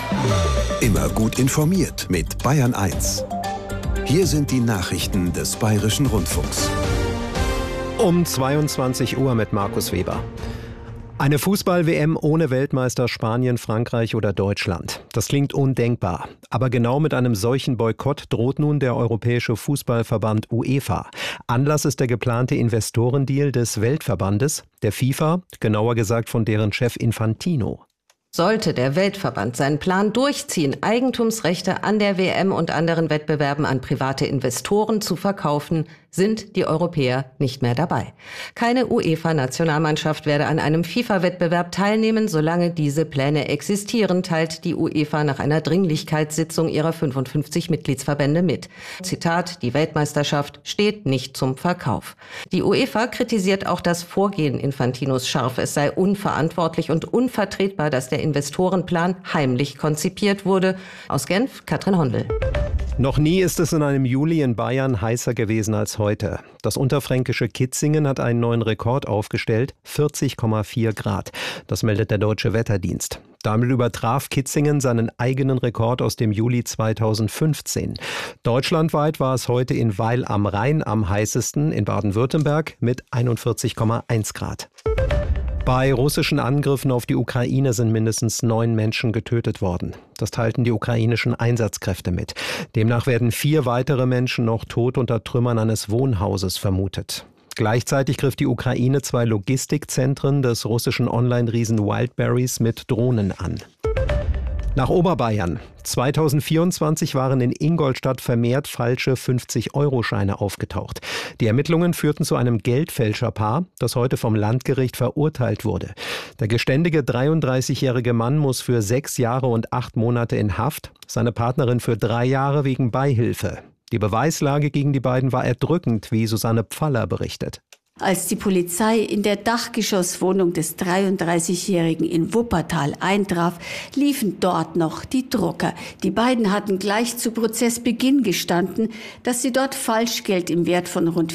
Immer gut informiert mit Bayern 1. Hier sind die Nachrichten des Bayerischen Rundfunks. Um 22 Uhr mit Markus Weber. Eine Fußball-WM ohne Weltmeister Spanien, Frankreich oder Deutschland. Das klingt undenkbar. Aber genau mit einem solchen Boykott droht nun der Europäische Fußballverband UEFA. Anlass ist der geplante Investorendeal des Weltverbandes, der FIFA, genauer gesagt von deren Chef Infantino. Sollte der Weltverband seinen Plan durchziehen, Eigentumsrechte an der WM und anderen Wettbewerben an private Investoren zu verkaufen, sind die Europäer nicht mehr dabei. Keine UEFA-Nationalmannschaft werde an einem FIFA-Wettbewerb teilnehmen, solange diese Pläne existieren, teilt die UEFA nach einer Dringlichkeitssitzung ihrer 55 Mitgliedsverbände mit. Zitat: Die Weltmeisterschaft steht nicht zum Verkauf. Die UEFA kritisiert auch das Vorgehen Infantinos scharf. Es sei unverantwortlich und unvertretbar, dass der Investorenplan heimlich konzipiert wurde. Aus Genf, Katrin Hondel. Noch nie ist es in einem Juli in Bayern heißer gewesen als heute. Das unterfränkische Kitzingen hat einen neuen Rekord aufgestellt, 40,4 Grad. Das meldet der Deutsche Wetterdienst. Damit übertraf Kitzingen seinen eigenen Rekord aus dem Juli 2015. Deutschlandweit war es heute in Weil am Rhein am heißesten, in Baden-Württemberg mit 41,1 Grad. Bei russischen Angriffen auf die Ukraine sind mindestens 9 Menschen getötet worden. Das teilten die ukrainischen Einsatzkräfte mit. Demnach werden 4 weitere Menschen noch tot unter Trümmern eines Wohnhauses vermutet. Gleichzeitig griff die Ukraine 2 Logistikzentren des russischen Online-Riesen Wildberries mit Drohnen an. Nach Oberbayern. 2024 waren in Ingolstadt vermehrt falsche 50-Euro-Scheine aufgetaucht. Die Ermittlungen führten zu einem Geldfälscherpaar, das heute vom Landgericht verurteilt wurde. Der geständige 33-jährige Mann muss für 6 Jahre und 8 Monate in Haft, seine Partnerin für 3 Jahre wegen Beihilfe. Die Beweislage gegen die beiden war erdrückend, wie Susanne Pfaller berichtet. Als die Polizei in der Dachgeschosswohnung des 33-Jährigen in Wuppertal eintraf, liefen dort noch die Drucker. Die beiden hatten gleich zu Prozessbeginn gestanden, dass sie dort Falschgeld im Wert von rund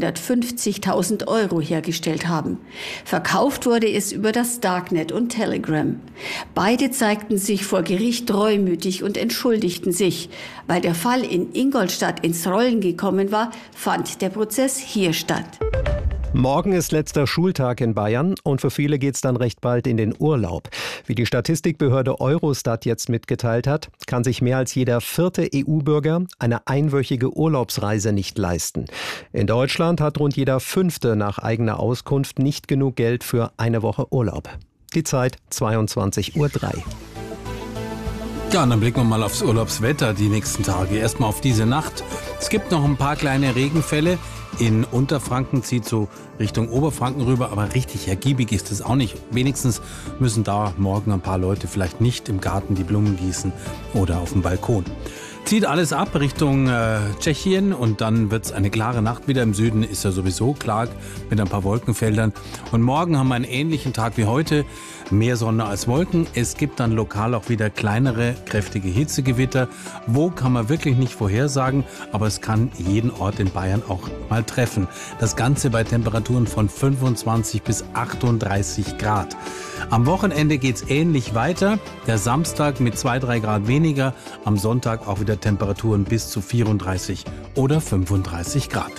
450.000 Euro hergestellt haben. Verkauft wurde es über das Darknet und Telegram. Beide zeigten sich vor Gericht reumütig und entschuldigten sich. Weil der Fall in Ingolstadt ins Rollen gekommen war, fand der Prozess hier statt. Morgen ist letzter Schultag in Bayern und für viele geht es dann recht bald in den Urlaub. Wie die Statistikbehörde Eurostat jetzt mitgeteilt hat, kann sich mehr als jeder 4. EU-Bürger eine einwöchige Urlaubsreise nicht leisten. In Deutschland hat rund jeder 5. nach eigener Auskunft nicht genug Geld für eine Woche Urlaub. Die Zeit 22:03 Uhr. Ja, und dann blicken wir mal aufs Urlaubswetter die nächsten Tage. Erstmal auf diese Nacht. Es gibt noch ein paar kleine Regenfälle. In Unterfranken zieht so Richtung Oberfranken rüber, aber richtig ergiebig ist es auch nicht. Wenigstens müssen da morgen ein paar Leute vielleicht nicht im Garten die Blumen gießen oder auf dem Balkon. Zieht alles ab Richtung Tschechien und dann wird's eine klare Nacht wieder. Im Süden ist ja sowieso klar mit ein paar Wolkenfeldern. Und morgen haben wir einen ähnlichen Tag wie heute. Mehr Sonne als Wolken. Es gibt dann lokal auch wieder kleinere, kräftige Hitzegewitter. Wo kann man wirklich nicht vorhersagen, aber es kann jeden Ort in Bayern auch mal treffen. Das Ganze bei Temperaturen von 25 bis 38 Grad. Am Wochenende geht's ähnlich weiter. Der Samstag mit 2-3 Grad weniger. Am Sonntag auch wieder Temperaturen bis zu 34 oder 35 Grad.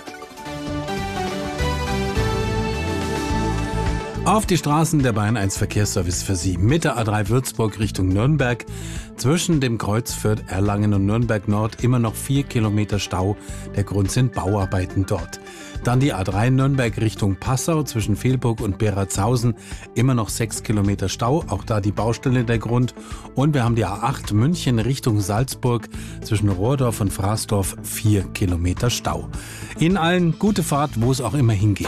Auf die Straßen der Bayern 1 Verkehrsservice für Sie. Mit der A3 Würzburg Richtung Nürnberg. Zwischen dem Kreuz Fürth, Erlangen und Nürnberg Nord immer noch 4 Kilometer Stau. Der Grund sind Bauarbeiten dort. Dann die A3 Nürnberg Richtung Passau zwischen Velburg und Beratshausen. Immer noch 6 Kilometer Stau. Auch da die Baustelle der Grund. Und wir haben die A8 München Richtung Salzburg zwischen Rohrdorf und Fraßdorf 4 Kilometer Stau. Ihnen allen gute Fahrt, wo es auch immer hingeht.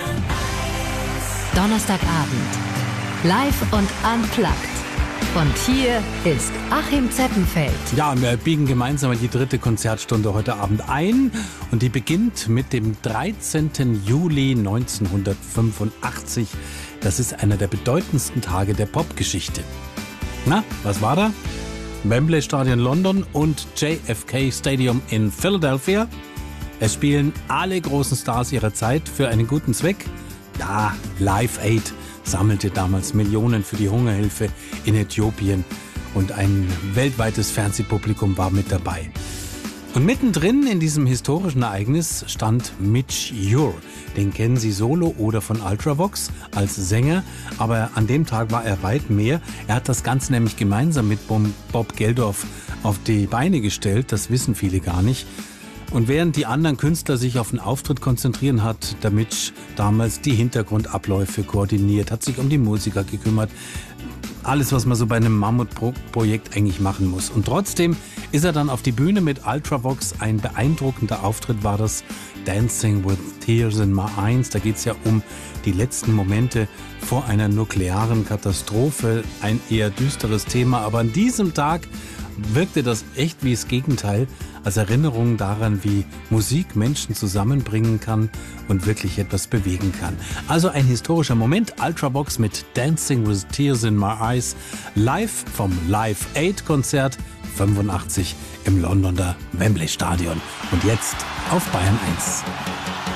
Donnerstagabend. Live und unplugged. Und hier ist Achim Zeppenfeld. Ja, wir biegen gemeinsam die 3. Konzertstunde heute Abend ein. Und die beginnt mit dem 13. Juli 1985. Das ist einer der bedeutendsten Tage der Popgeschichte. Na, was war da? Wembley Stadion London und JFK Stadium in Philadelphia. Es spielen alle großen Stars ihrer Zeit für einen guten Zweck. Ja, Live Aid sammelte damals Millionen für die Hungerhilfe in Äthiopien. und ein weltweites Fernsehpublikum war mit dabei. Und mittendrin in diesem historischen Ereignis stand Midge Ure. Den kennen Sie solo oder von Ultravox als Sänger, aber an dem Tag war er weit mehr. Er hat das Ganze nämlich gemeinsam mit Bob Geldof auf die Beine gestellt, das wissen viele gar nicht. Und während die anderen Künstler sich auf den Auftritt konzentrieren, hat der Midge damals die Hintergrundabläufe koordiniert, hat sich um die Musiker gekümmert. Alles, was man so bei einem Mammutprojekt eigentlich machen muss. Und trotzdem ist er dann auf die Bühne mit Ultravox. Ein beeindruckender Auftritt war das. Dancing with Tears in My Eyes. Da geht es ja um die letzten Momente vor einer nuklearen Katastrophe. Ein eher düsteres Thema. Aber an diesem Tag wirkte das echt wie das Gegenteil, als Erinnerung daran, wie Musik Menschen zusammenbringen kann und wirklich etwas bewegen kann. Also ein historischer Moment, Ultravox mit Dancing with Tears in My Eyes, live vom Live Aid Konzert 85 im Londoner Wembley Stadion. Und jetzt auf Bayern 1.